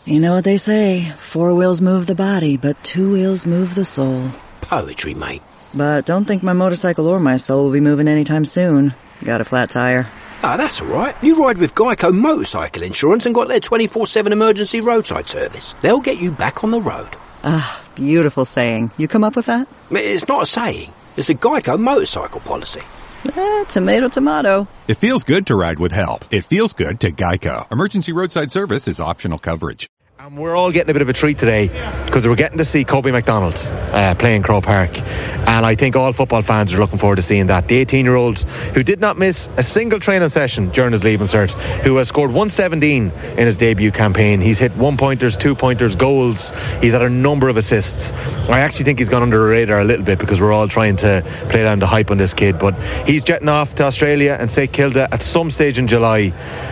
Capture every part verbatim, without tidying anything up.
You know what they say, four wheels move the body, but two wheels move the soul. Poetry, mate. But don't think my motorcycle or my soul will be moving anytime soon. Got a flat tire. Ah, that's all right. You ride with Geico Motorcycle Insurance and got their twenty-four seven emergency roadside service. They'll get you back on the road. Ah, beautiful saying. You come up with that? It's not a saying. It's a Geico motorcycle policy. Eh, tomato, tomato. It feels good to ride with help. It feels good to Geico. Emergency roadside service is optional coverage. And we're all getting a bit of a treat today because we're getting to see Kobe McDonald uh, play in Croke Park, and I think all football fans are looking forward to seeing that. The eighteen-year-old who did not miss a single training session during his leaving cert, who has scored one seventeen in his debut campaign. He's hit one-pointers, two-pointers, goals. He's had a number of assists. I actually think he's gone under the radar a little bit because we're all trying to play down the hype on this kid, but he's jetting off to Australia and Saint Kilda at some stage in July.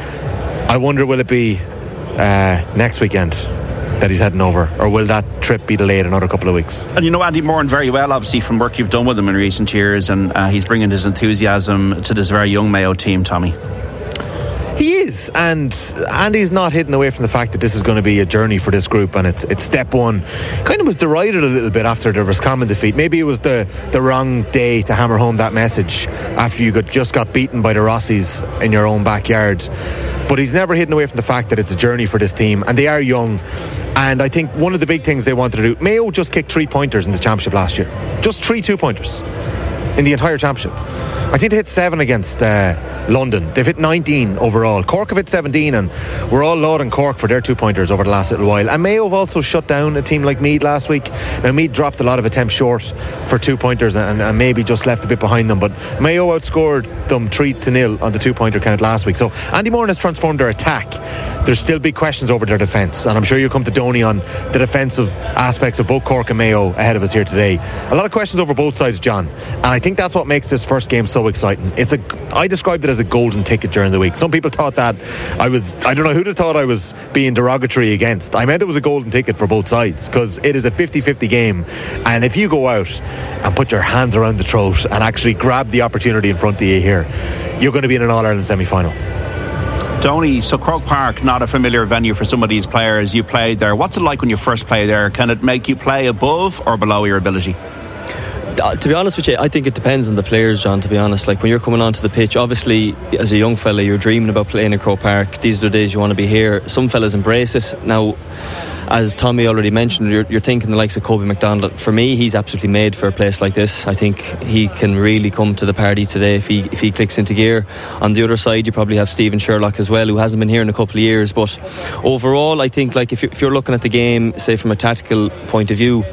I wonder, will it be Uh, next weekend that he's heading over, or will that trip be delayed another couple of weeks? And you know Andy Moran very well, obviously, from work you've done with him in recent years, and uh, he's bringing his enthusiasm to this very young Mayo team, Tommy. He is, and Andy's not hidden away from the fact that this is going to be a journey for this group, and it's it's step one. Kind of was derided a little bit after the Roscommon defeat. Maybe it was the, the wrong day to hammer home that message after you got, just got beaten by the Rossies in your own backyard. But he's never hidden away from the fact that it's a journey for this team, and they are young. And I think one of the big things they wanted to do, Mayo just kicked three pointers in the championship last year. Just three two-pointers in the entire championship. I think they hit seven against uh, London. They've hit nineteen overall. Cork have hit seventeen, and we're all lauding Cork for their two-pointers over the last little while. And Mayo have also shut down a team like Meath last week. Now, Meath dropped a lot of attempts short for two-pointers and, and maybe just left a bit behind them. But Mayo outscored them three to nil on the two-pointer count last week. So Andy Moran has transformed their attack. There's still big questions over their defence, and I'm sure you'll come to Donny on the defensive aspects of both Cork and Mayo ahead of us here today. A lot of questions over both sides, John, and I think that's what makes this first game so exciting. It's a, I described it as a golden ticket during the week. Some people thought that I was, I don't know who they thought I was being derogatory against. I meant it was a golden ticket for both sides because it is a fifty-fifty game, and if you go out and put your hands around the throat and actually grab the opportunity in front of you here, you're going to be in an All-Ireland semi-final. Donny, so Croke Park, not a familiar venue for some of these players. You played there. What's it like when you first play there? Can it make you play above or below your ability? Uh, to be honest with you, I think it depends on the players, John, to be honest. Like when you're coming onto the pitch, obviously as a young fella you're dreaming about playing in Croke Park. These are the days you want to be here. Some fellas embrace it. Now, as Tommy already mentioned, you're, you're thinking the likes of Kobe McDonald. For me, he's absolutely made for a place like this. I think he can really come to the party today if he if he clicks into gear. On the other side, you probably have Stephen Sherlock as well, who hasn't been here in a couple of years. But overall, I think like if, you, if you're looking at the game, say from a tactical point of view,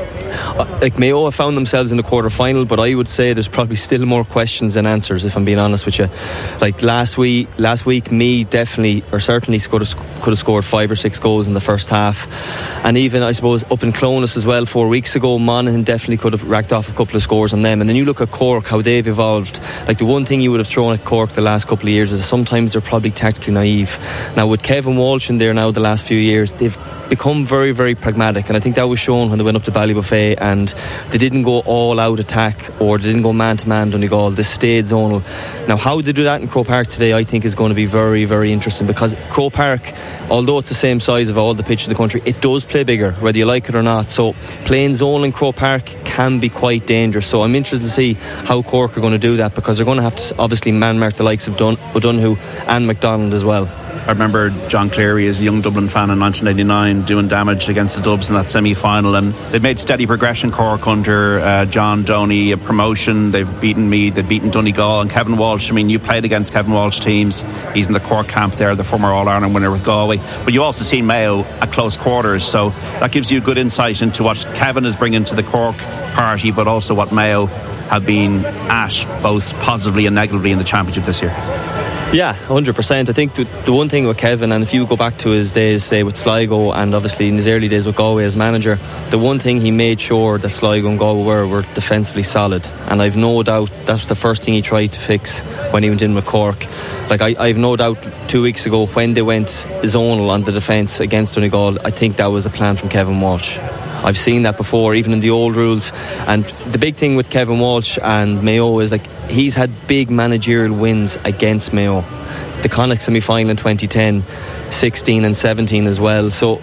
like Mayo have found themselves in the quarter final, but I would say there's probably still more questions than answers, if I'm being honest with you. Like last week last week me definitely or certainly could have, could have scored five or six goals in the first half, and even I suppose up in Clonus as well four weeks ago, Monaghan definitely could have racked off a couple of scores on them. And then you look at Cork, how they've evolved. Like the one thing you would have thrown at Cork the last couple of years is sometimes they're probably tactically naive. Now with Kevin Walsh in there now the last few years, they've become very very pragmatic, and I think that was shown when they went up to Ballybuffet and they didn't go all out attack or they didn't go man to man Donegal. They stayed zonal. Now how they do that in Croke Park today I think is going to be very very interesting, because Croke Park, although it's the same size of all the pitches in the country, it does play bigger whether you like it or not. So playing zone in Croke Park can be quite dangerous. So I'm interested to see how Cork are going to do that, because they're going to have to obviously man mark the likes of Dun- O'Donoghue and McDonald as well. I remember John Cleary as a young Dublin fan in nineteen eighty-nine doing damage against the Dubs in that semi-final, and they've made steady progression. Cork under uh, John Doney, a promotion. They've beaten Meath, they've beaten Donegal, and Kevin Walsh. I mean, you played against Kevin Walsh teams. He's in the Cork camp there, the former All-Ireland winner with Galway. But you also seen Mayo at close quarters, so that gives you a good insight into what Kevin is bringing to the Cork party, but also what Mayo have been at, both positively and negatively, in the championship this year. Yeah, one hundred percent. I think the, the one thing with Kevin, and if you go back to his days, say, with Sligo, and obviously in his early days with Galway as manager, the one thing he made sure that Sligo and Galway were, were defensively solid. And I've no doubt that's the first thing he tried to fix when he went in with Cork. Like, I, I've no doubt two weeks ago when they went zonal on the defence against Donegal, I think that was a plan from Kevin Walsh. I've seen that before, even in the old rules. And the big thing with Kevin Walsh and Mayo is, like, he's had big managerial wins against Mayo. The Connacht semi-final in twenty ten, sixteen and seventeen as well. So